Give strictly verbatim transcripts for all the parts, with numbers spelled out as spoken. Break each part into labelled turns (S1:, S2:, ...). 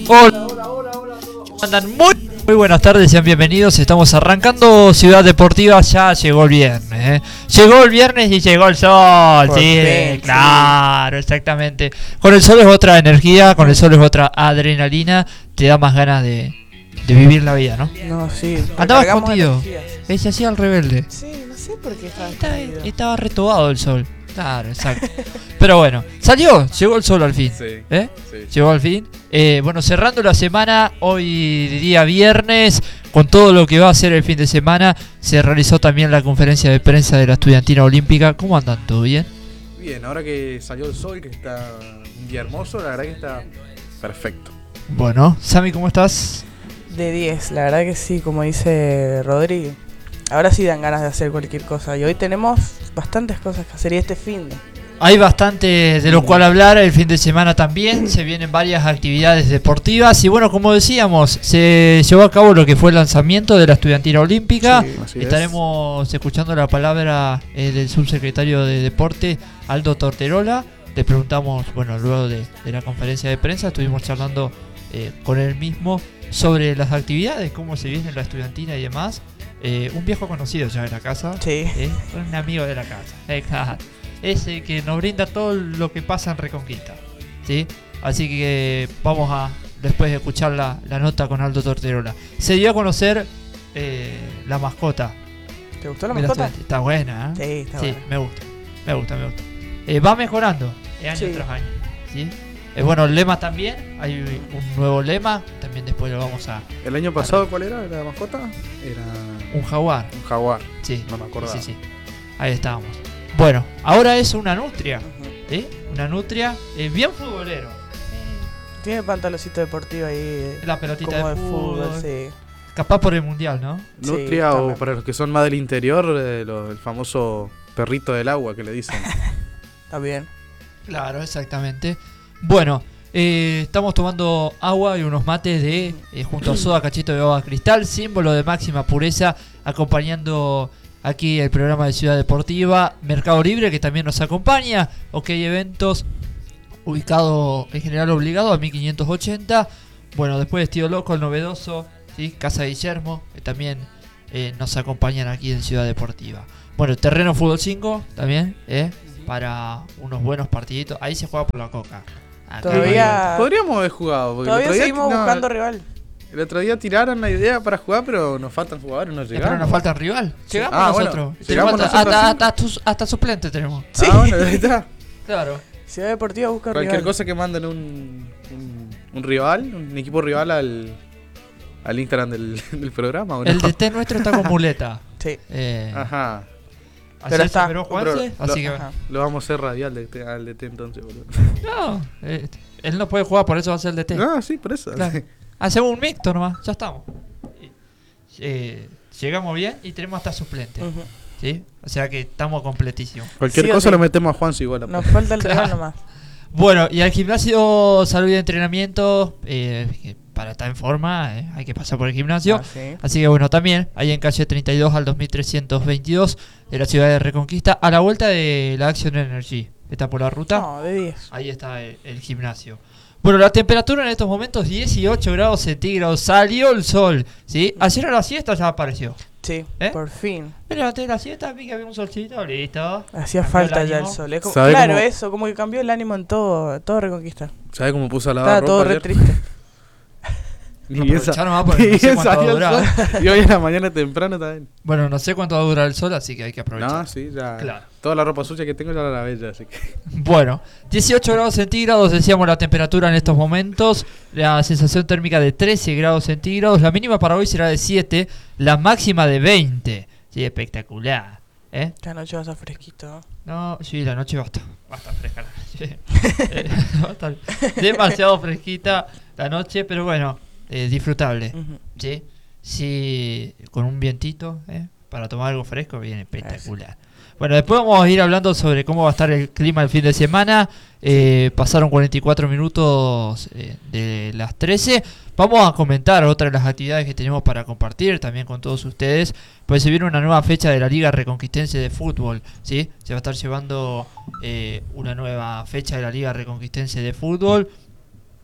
S1: Hola, hola, hola, hola a todos. ¿Cómo andan? Muy, muy buenas tardes, sean bienvenidos. Estamos arrancando Ciudad Deportiva. Ya llegó el viernes, ¿eh? Llegó el viernes y llegó el sol.
S2: Por
S1: sí,
S2: fin,
S1: claro, exactamente. Con el sol es otra energía, con el sol es otra adrenalina. Te da más ganas de, de vivir la vida, ¿no?
S2: No, sí.
S1: Andaba
S2: recargamos
S1: escondido.
S2: energías.
S1: Él se hacía el rebelde.
S2: Sí, no sé por qué estaba
S1: Estaba,
S2: escondido.
S1: estaba retobado el sol. Claro, exacto. Pero bueno, salió, llegó el sol al fin.
S3: Sí,
S1: ¿Eh?
S3: sí.
S1: Llegó al fin. Eh, bueno, cerrando la semana, hoy día viernes, con todo lo que va a ser el fin de semana, se realizó también la conferencia de prensa de la Estudiantina Olímpica. ¿Cómo andan? ¿Todo bien?
S3: Bien, ahora que salió el sol, que está un día hermoso, la verdad que está perfecto.
S1: Bueno, Sammy, ¿cómo estás?
S2: De diez, la verdad que sí, como dice Rodrigo. Ahora sí dan ganas de hacer cualquier cosa. Y hoy tenemos bastantes cosas que hacer. Y este fin de...
S1: Hay bastante de lo cual hablar, el fin de semana también, se vienen varias actividades deportivas y bueno, como decíamos, se llevó a cabo lo que fue el lanzamiento de la Estudiantina Olímpica.
S3: Sí, así es.
S1: Estaremos escuchando la palabra eh, del subsecretario de Deporte, Aldo Torterola. Le preguntamos, bueno, luego de, de la conferencia de prensa, estuvimos charlando eh, con él mismo sobre las actividades, cómo se viene la Estudiantina y demás. Eh, un viejo conocido ya de la casa,
S2: Sí.
S1: eh, un amigo de la casa. Eh, claro. Es el que nos brinda todo lo que pasa en Reconquista, ¿sí? Así que vamos a después de escuchar la, la nota con Aldo Torterola. Se dio a conocer eh, la mascota.
S2: ¿Te gustó la
S1: Mira,
S2: mascota?
S1: está, está buena, ¿eh?
S2: Sí, está
S1: Sí,
S2: buena.
S1: me gusta, me gusta, me gusta. Eh, va mejorando eh, año
S2: Sí.
S1: tras año, ¿sí? Eh, bueno, el lema también, hay un nuevo lema, también después lo vamos a...
S3: ¿El año pasado cuál era la mascota? Era
S1: Un jaguar,
S3: un jaguar,
S1: sí,
S3: no me acordaba.
S1: sí, sí, ahí estábamos. Bueno, ahora es una nutria,
S2: Ujú.
S1: ¿sí? Una nutria eh, bien futbolero.
S2: Tiene pantaloncito deportivo ahí.
S1: La pelotita
S2: Como
S1: de
S2: de
S1: fútbol,
S2: fútbol, sí.
S1: capaz por el mundial, ¿no?
S3: Nutria
S2: Sí,
S3: o
S2: también.
S3: para los que son más del interior, eh, lo- el famoso perrito del agua que le dicen.
S2: Está bien.
S1: Claro, exactamente. Bueno, eh, estamos tomando agua y unos mates de eh, junto a soda cachito de baba cristal, símbolo de máxima pureza, acompañando aquí el programa de Ciudad Deportiva, Mercado Libre que también nos acompaña, OK Eventos, ubicado en General Obligado a mil quinientos ochenta. Bueno, después Tío Loco, el novedoso, ¿sí? Casa Guillermo, que también eh, nos acompañan aquí en Ciudad Deportiva. Bueno, Terreno Fútbol cinco también, ¿eh? Para unos buenos partiditos. Ahí se juega por la coca. Acá
S2: Todavía-
S3: Podríamos haber jugado, porque
S2: Todavía
S3: el otro día,
S2: seguimos
S3: no,
S2: buscando rival.
S3: el otro día tiraron la idea para jugar, pero nos faltan jugadores, no
S1: Eh,
S3: llegamos.
S1: pero nos falta rival. Llegamos
S3: Ah,
S1: nosotros.
S3: bueno,
S1: Tenemos
S3: llegamos
S1: hasta,
S3: nosotros
S1: hasta,
S3: siempre.
S1: hasta, hasta, hasta suplente tenemos.
S2: Sí.
S3: Ah, bueno, ahí está.
S1: Claro.
S2: Ciudad Deportiva busca
S3: Cualquier
S2: rival.
S3: cosa que manden un, un, un rival, un equipo rival al, al Instagram del, del programa, ¿o no?
S1: El D T nuestro está con muleta.
S2: Sí.
S1: Eh,
S3: Ajá.
S1: así
S2: Pero
S1: se
S2: está.
S1: esperó Juanse,
S3: Pero lo-
S1: así que
S2: Ajá.
S3: Lo vamos a hacer radial de, al D T entonces, boludo.
S1: no, eh, él no puede jugar, por eso va a ser el D T.
S3: Ah, sí, por eso.
S1: Claro. Hacemos un mixto nomás, ya estamos. Eh, llegamos bien y tenemos hasta suplente,
S2: Ujú.
S1: ¿sí? O sea que estamos completísimos.
S3: Cualquier
S2: Sí o
S3: cosa
S2: sí.
S3: lo metemos a Juanse igual.
S2: Nos falta el rival
S1: Claro.
S2: nomás.
S1: Bueno, y al gimnasio salud y entrenamiento, eh, que para estar en forma eh, hay que pasar por el gimnasio.
S2: Ah, sí.
S1: Así que bueno, también ahí en calle treinta y dos al dos mil trescientos veintidós de la ciudad de Reconquista, a la vuelta de la Action Energy. Está por la ruta.
S2: No, de diez.
S1: Ahí está el, el gimnasio. Bueno, la temperatura en estos momentos dieciocho grados centígrados. Salió el sol, ¿sí? Ayer a la siesta ya apareció.
S2: Sí,
S1: ¿Eh?
S2: por fin.
S1: Me levanté de la siesta, vi que había un solcito, listo.
S2: Hacía
S1: Cambió
S2: falta
S1: el
S2: ya el
S1: ánimo.
S2: sol. Es como-
S3: ¿Sabe
S2: claro,
S3: cómo-
S2: eso, como que cambió el ánimo en todo, todo Reconquista.
S3: ¿Sabes cómo puso a lavar
S2: Estaba todo
S3: ropa
S2: re
S3: ayer?
S2: triste.
S3: Ni bien
S1: Aprovechá
S3: sa-
S1: nomás porque
S3: ni
S1: no sé
S3: bien
S1: cuánto va a
S3: salió el
S1: durar.
S3: sol. Y hoy en la mañana temprano también.
S1: Bueno, no sé cuánto va a durar el sol, así que hay que aprovechar.
S3: No, sí, ya.
S1: Claro.
S3: Toda la ropa sucia que tengo ya la lavé ya, así que.
S1: Bueno, dieciocho grados centígrados, decíamos la temperatura en estos momentos, la sensación térmica de trece grados centígrados, la mínima para hoy será de siete, la máxima de veinte. Sí, espectacular. ¿Eh?
S2: Esta noche va a ser fresquito, ¿no?
S1: No, sí, la noche va a estar, va a estar fresca la noche. Eh, va a estar demasiado fresquita la noche, pero bueno, eh, disfrutable.
S2: Ujú.
S1: ¿Sí? Sí, con un vientito, ¿eh? Para tomar algo fresco, bien espectacular. Bueno, después vamos a ir hablando sobre cómo va a estar el clima el fin de semana. Eh, pasaron cuarenta y cuatro minutos eh, de las trece. Vamos a comentar otras de las actividades que tenemos para compartir también con todos ustedes. Pues se viene una nueva fecha de la Liga Reconquistense de Fútbol, ¿sí? Se va a estar llevando eh, una nueva fecha de la Liga Reconquistense de Fútbol.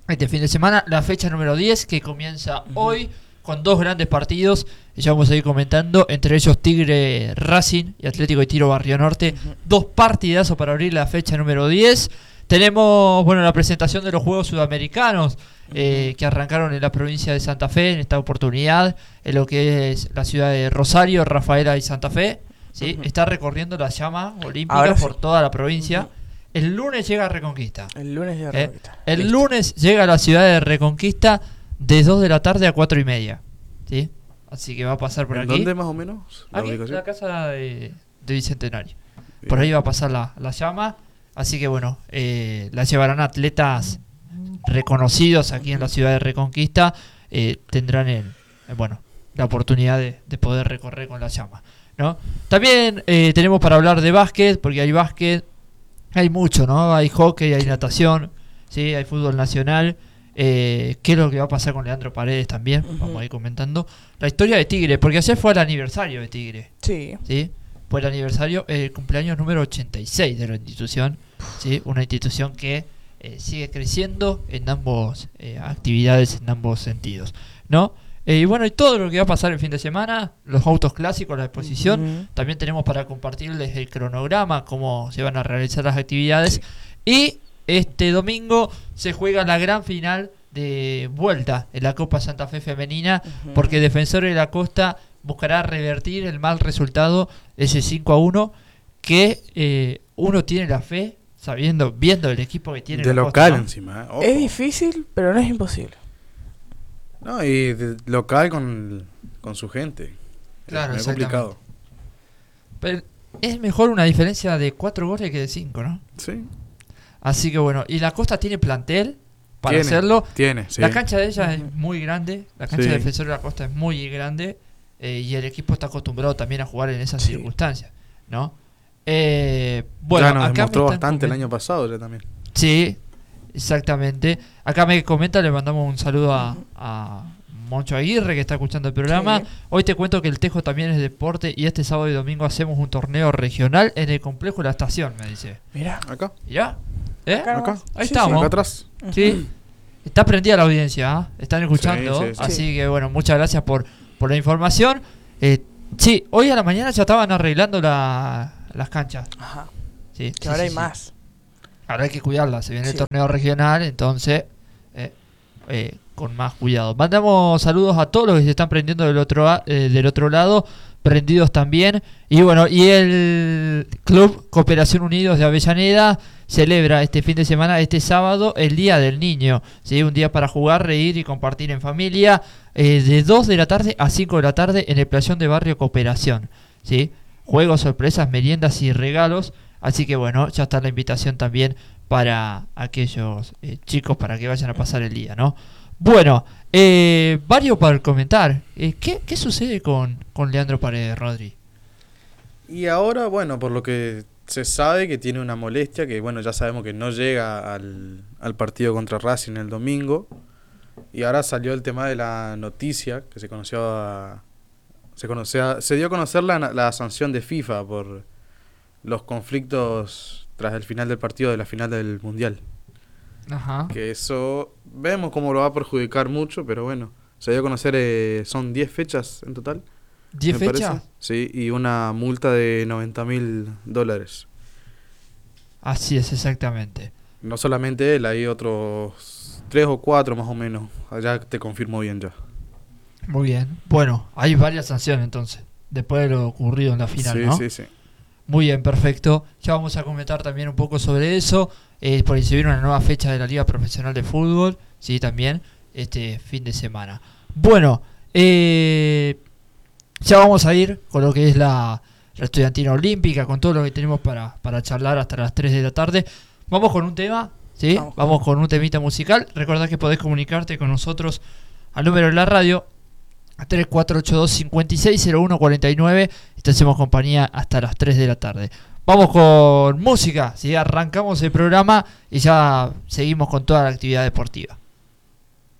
S1: este fin de semana, la fecha número diez que comienza uh-huh. hoy con dos grandes partidos, ya vamos a ir comentando, entre ellos Tigre Racing y Atlético de Tiro Barrio Norte, uh-huh. dos partidazos para abrir la fecha número diez. Tenemos, bueno, la presentación de los Juegos Sudamericanos eh, que arrancaron en la provincia de Santa Fe en esta oportunidad, en lo que es la ciudad de Rosario, Rafaela y Santa Fe, ¿sí? Uh-huh. Está recorriendo la llama olímpica Ahora por sí. toda la provincia. Uh-huh. El lunes llega a Reconquista.
S2: El lunes llega a Reconquista.
S1: Eh, el Listo. lunes llega a la ciudad de Reconquista de dos de la tarde a cuatro y media, ¿sí? Así que va a pasar por
S3: ¿En
S1: aquí.
S3: ¿Dónde más o menos?
S1: La aquí, en la casa de, de Bicentenario. Bien. Por ahí va a pasar la, la llama. Así que bueno, eh, la llevarán atletas reconocidos aquí en la ciudad de Reconquista. Eh, tendrán el, eh, bueno, la oportunidad de, de poder recorrer con la llama, ¿no? También eh, tenemos para hablar de básquet, porque hay básquet, hay mucho, ¿no? Hay hockey, hay natación, ¿sí? Hay fútbol nacional. Eh, ¿Qué es lo que va a pasar con Leandro Paredes también? Uh-huh. Vamos a ir comentando. La historia de Tigre, porque ayer fue el aniversario de Tigre.
S2: Sí.
S1: ¿Sí? Fue el aniversario, el eh, cumpleaños número ochenta y seis de la institución. ¿Sí? Una institución que eh, sigue creciendo en ambos eh, actividades, en ambos sentidos, ¿no? Eh, y bueno, y todo lo que va a pasar el fin de semana, los autos clásicos, la exposición, uh-huh. también tenemos para compartirles el cronograma, cómo se van a realizar las actividades. Sí. Y este domingo se juega la gran final de vuelta en la Copa Santa Fe Femenina, uh-huh. porque Defensores de la Costa buscará revertir el mal resultado, ese cinco a uno, que eh, uno tiene la fe, sabiendo, viendo el equipo que tiene
S3: de
S1: la
S3: local
S1: Costa, ¿no?
S3: Encima, ¿eh? Ojo.
S2: Es difícil, pero no es imposible.
S3: No, y de local con, con su gente.
S1: Claro,
S3: es complicado.
S1: Pero es mejor una diferencia de cuatro goles que de cinco, ¿no?
S3: Sí.
S1: Así que bueno, y la Costa tiene plantel para
S3: tiene,
S1: hacerlo.
S3: Tiene, sí.
S1: La cancha de ella es muy grande, la cancha
S3: sí.
S1: de Defensores de la Costa es muy grande, eh, y el equipo está acostumbrado también a jugar en esas sí. circunstancias, ¿no? Eh, bueno,
S3: ya nos
S1: acá
S3: demostró
S1: me
S3: bastante
S1: coment-
S3: el año pasado ya también.
S1: Sí, exactamente. Acá me comenta, le mandamos un saludo a, a Moncho Aguirre, que está escuchando el programa. Sí. Hoy te cuento que el tejo también es deporte y este sábado y domingo hacemos un torneo regional en el complejo de la estación, me dice.
S2: Mira,
S3: acá.
S1: ¿Ya? ¿Eh?
S3: Acá. acá.
S1: Ahí
S3: sí,
S1: estamos.
S3: Sí, acá atrás.
S1: Sí. Está prendida la audiencia, ¿eh? Están escuchando.
S3: Sí, sí, sí.
S1: Así que bueno, muchas gracias por, por la información. Eh, sí, hoy a la mañana ya estaban arreglando la, las canchas.
S2: Ajá.
S1: Sí,
S2: que
S1: sí,
S2: ahora
S1: sí,
S2: hay
S1: sí.
S2: más.
S1: Ahora hay que cuidarla. Se viene
S2: sí.
S1: el torneo regional, entonces eh, eh, con más cuidado. Mandamos saludos a todos los que se están prendiendo del otro, eh, del otro lado. Prendidos también. Y bueno, y el Club Cooperación Unidos de Avellaneda celebra este fin de semana, este sábado, el Día del Niño, ¿sí? Un día para jugar, reír y compartir en familia, eh, de dos de la tarde a cinco de la tarde en el playón de Barrio Cooperación, ¿sí? Juegos, sorpresas, meriendas y regalos. Así que bueno, ya está la invitación también para aquellos eh, chicos para que vayan a pasar el día, ¿no? Bueno, eh, varios para comentar. Eh, ¿qué, ¿Qué sucede con, con Leandro Paredes, Rodri?
S3: Y ahora, bueno, por lo que se sabe que tiene una molestia, que bueno, ya sabemos que no llega al, al partido contra Racing el domingo. Y ahora salió el tema de la noticia, que se conoció a, se, conocía, se dio a conocer la, la sanción de FIFA por los conflictos tras el final del partido de la final del Mundial.
S1: Ajá.
S3: Que eso vemos cómo lo va a perjudicar mucho, pero bueno, se dio a conocer, eh, son diez fechas en total.
S1: ¿diez fechas?
S3: Parece. Sí, y una multa de noventa mil dólares.
S1: Así es, exactamente.
S3: No solamente él, hay otros tres o cuatro más o menos. Allá te confirmo bien ya.
S1: Muy bien. Bueno, hay varias sanciones entonces, después de lo ocurrido en la final,
S3: sí,
S1: ¿no?
S3: Sí, sí, sí.
S1: Muy bien, perfecto. Ya vamos a comentar también un poco sobre eso. Eh, por ahí se viene una nueva fecha de la Liga Profesional de Fútbol, sí, también, este fin de semana. Bueno, eh, ya vamos a ir con lo que es la, la estudiantina olímpica, con todo lo que tenemos para, para charlar hasta las tres de la tarde. Vamos con un tema, ¿sí? Vamos, vamos con un temita musical. Recordad que podés comunicarte con nosotros al número de la radio, a tres cuatro ocho dos, cinco seis cero uno cuatro nueve, y te hacemos compañía hasta las tres de la tarde. Vamos con música, ¿sí? Arrancamos el programa y ya seguimos con toda la actividad deportiva.